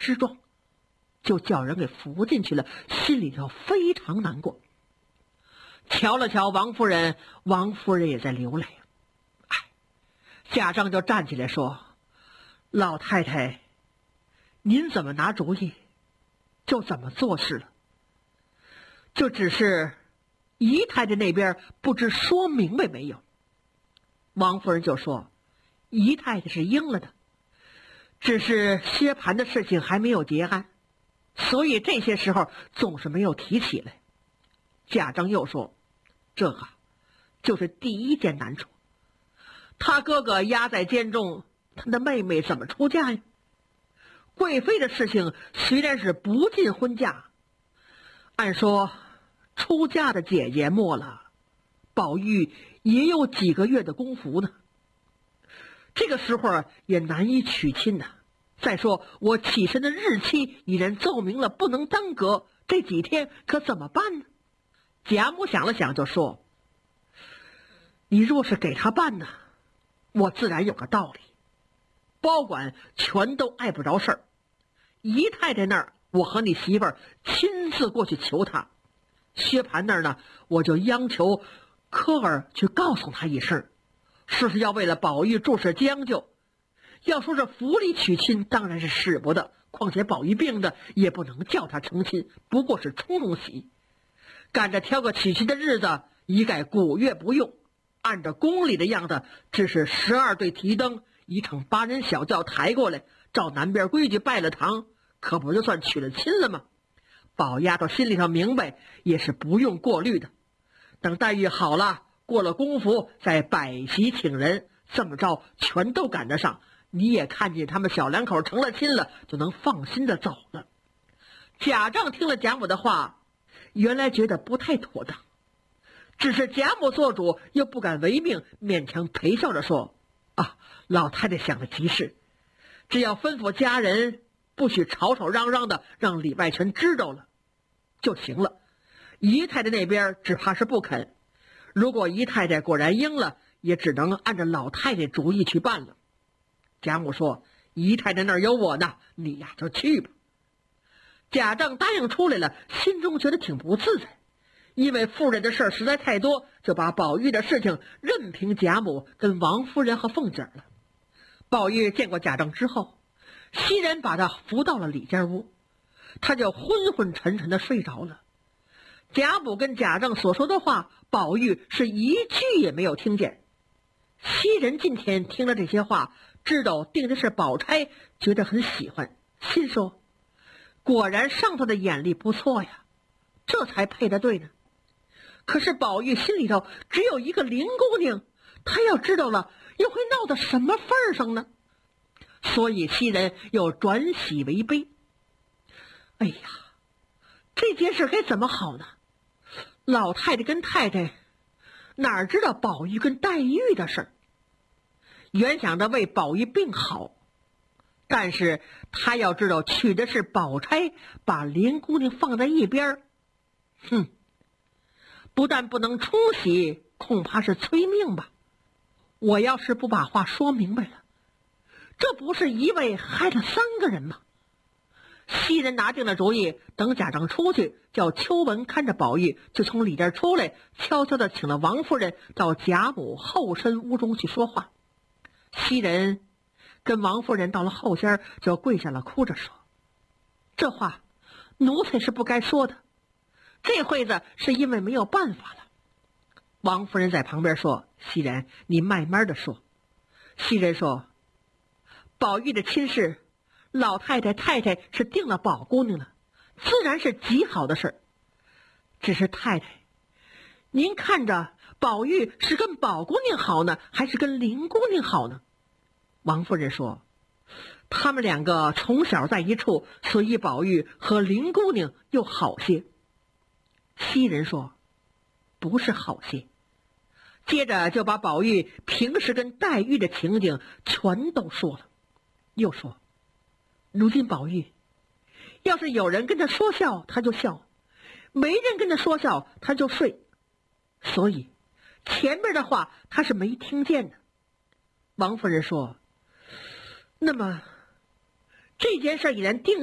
之状，就叫人给扶进去了，心里头非常难过。瞧了瞧王夫人，王夫人也在流泪。贾政就站起来说：“老太太，您怎么拿主意，就怎么做事了。就只是姨太太那边不知说明白没有。”王夫人就说：“姨太太是应了的，只是薛蟠的事情还没有结案，所以这些时候总是没有提起来。”贾政又说：“这个就是第一件难处。他哥哥压在监中，他的妹妹怎么出嫁呀？贵妃的事情虽然是不进婚嫁，按说出嫁的姐姐没了，宝玉也有几个月的功夫呢。这个时候也难以娶亲呐。再说我起身的日期已然奏明了，不能耽搁，这几天可怎么办呢？”贾母想了想就说：“你若是给他办呢，我自然有个道理，保管全都碍不着事儿。姨太太那儿，我和你媳妇儿亲自过去求他；薛蟠那儿呢，我就央求科儿去告诉他一声，说是要为了宝玉注释将就。要说是府里娶亲，当然是使不得，况且宝玉病的，也不能叫他成亲，不过是冲冲喜。赶着挑个娶亲的日子，一概古月不用。按照宫里的样子，只是12对提灯，一乘8人小轿抬过来，照南边规矩拜了堂，可不就算娶了亲了吗？宝丫头心里头明白，也是不用过虑的。等黛玉好了，过了功夫，再摆席请人，这么着全都赶得上。你也看见他们小两口成了亲了，就能放心的走了。”贾政听了贾母的话，原来觉得不太妥当，只是贾母做主，又不敢违命，勉强陪笑着说：“啊，老太太想的极是，只要吩咐家人不许吵吵嚷嚷的，让里外全知道了就行了。姨太太那边只怕是不肯，如果姨太太果然应了，也只能按照老太太主意去办了。”贾母说：“姨太太那儿有我呢，你呀就去吧。”贾政答应出来了，心中觉得挺不自在，因为夫人的事儿实在太多，就把宝玉的事情任凭贾母跟王夫人和凤姐了。宝玉见过贾政之后，袭人把他扶到了里间屋，他就昏昏沉沉的睡着了。贾母跟贾政所说的话，宝玉是一句也没有听见。袭人今天听了这些话，知道定的是宝钗，觉得很喜欢，心说：“果然上头的眼力不错呀，这才配得对呢。”可是宝玉心里头只有一个林姑娘，她要知道了，又会闹到什么份上呢？所以袭人又转喜为悲。哎呀，这件事该怎么好呢？老太太跟太太哪知道宝玉跟黛玉的事儿？原想着为宝玉病好，但是他要知道娶的是宝钗，把林姑娘放在一边，不但不能冲喜，恐怕是催命吧。我要是不把话说明白了，这不是一位害了3个人吗？袭人拿定了主意，等贾政出去，叫秋文看着宝玉，就从里边出来，悄悄地请了王夫人到贾母后身屋中去说话。袭人跟王夫人到了后间，就跪下了，哭着说：“这话奴才是不该说的，这会子是因为没有办法了。”王夫人在旁边说：“袭人，你慢慢的说。”袭人说：“宝玉的亲事，老太太太太是定了宝姑娘了，自然是极好的事儿。只是太太，您看着宝玉是跟宝姑娘好呢，还是跟林姑娘好呢？”王夫人说：“他们2个从小在一处，所以宝玉和林姑娘又好些。”袭人说：“不是好些。”接着就把宝玉平时跟黛玉的情景全都说了，又说：“如今宝玉要是有人跟他说笑，他就笑；没人跟他说笑，他就睡。所以前面的话他是没听见的。”王夫人说：“那么这件事已然定